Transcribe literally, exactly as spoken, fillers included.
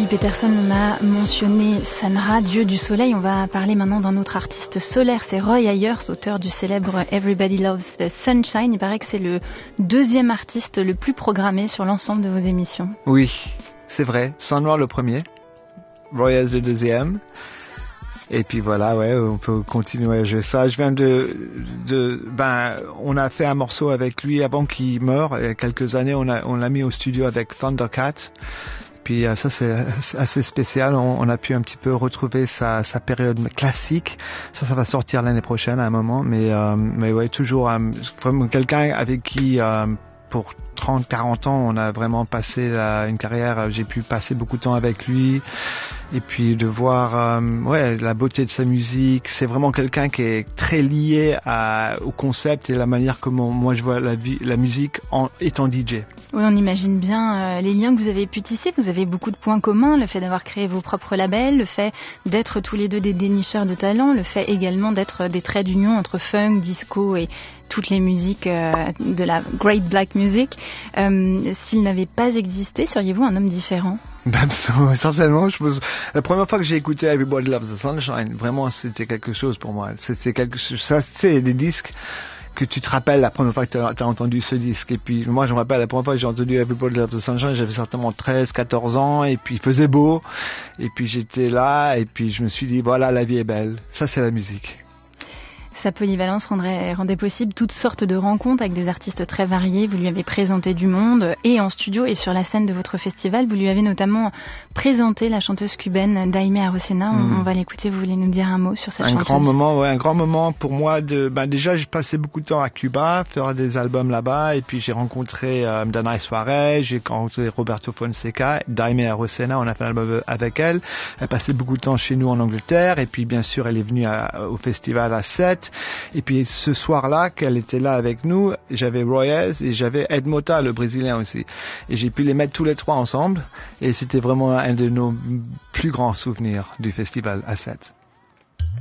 Eddie Peterson, on a mentionné Sun Ra, dieu du soleil. On va parler maintenant d'un autre artiste solaire, c'est Roy Ayers, auteur du célèbre Everybody Loves the Sunshine. Il paraît que c'est le deuxième artiste le plus programmé sur l'ensemble de vos émissions. Oui, c'est vrai. Sun Ra le premier, Roy Ayers le deuxième. Et puis voilà, ouais, on peut continuer à jouer ça. Je viens de, de, ben, on a fait un morceau avec lui avant qu'il meure. Il y a quelques années, on a, on l'a mis au studio avec Thundercat. Puis euh, ça, c'est, c'est assez spécial. On, on a pu un petit peu retrouver sa, sa période classique. Ça, ça va sortir l'année prochaine à un moment. Mais, euh, mais ouais, toujours euh, vraiment quelqu'un avec qui, euh, pour trente, quarante ans, on a vraiment passé la, une carrière. J'ai pu passer beaucoup de temps avec lui. Et puis de voir euh, ouais, la beauté de sa musique. C'est vraiment quelqu'un qui est très lié à, au concept et la manière comment moi je vois la, vie, la musique en étant D J. Oui, on imagine bien euh, les liens que vous avez pu tisser. Vous avez beaucoup de points communs. Le fait d'avoir créé vos propres labels, le fait d'être tous les deux des dénicheurs de talent, le fait également d'être des traits d'union entre funk, disco et toutes les musiques euh, de la Great Black Music. Euh, s'il n'avait pas existé, seriez-vous un homme différent ? Ben, certainement, je pense. La première fois que j'ai écouté Everybody Loves the Sunshine, vraiment, c'était quelque chose pour moi. C'était quelque chose, ça, c'est des disques que tu te rappelles la première fois que tu as entendu ce disque. Et puis, moi, je me rappelle la première fois que j'ai entendu Everybody Loves the Sunshine, j'avais certainement treize, quatorze ans, et puis il faisait beau, et puis j'étais là, et puis je me suis dit, voilà, la vie est belle. Ça, c'est la musique. Sa polyvalence rendrait, rendait possible toutes sortes de rencontres avec des artistes très variés. Vous lui avez présenté du monde et en studio et sur la scène de votre festival. Vous lui avez notamment présenté la chanteuse cubaine Daimé Arocena. Mm. On, on va l'écouter. Vous voulez nous dire un mot sur cette un chanteuse ? Grand moment, ouais, un grand moment pour moi. De, ben déjà, j'ai passé beaucoup de temps à Cuba, faire des albums là-bas. Et puis, j'ai rencontré euh, Danai Suarez, j'ai rencontré Roberto Fonseca, Daimé Arocena. On a fait un album avec elle. Elle passait beaucoup de temps chez nous en Angleterre. Et puis, bien sûr, elle est venue à, au festival à Sète. Et puis ce soir-là, qu'elle était là avec nous, j'avais Roy Ayers et j'avais Ed Mota, le Brésilien aussi. Et j'ai pu les mettre tous les trois ensemble. Et c'était vraiment un de nos plus grands souvenirs du festival à Sète.